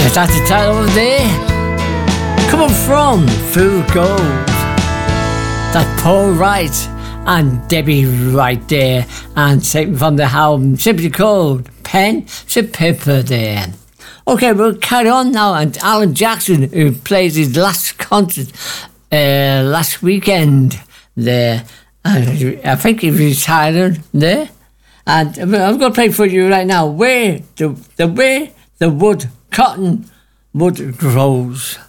That's the title of the day. Coming from Full Gold. That's Paul Wright and Debbie Wright there, and taken from the album simply called Pen to Paper there. Okay, we'll carry on now, and Alan Jackson, who played his last concert last weekend there, I think he retired there, and I'm going to play for you right now, Where the Cotton Wood Grows.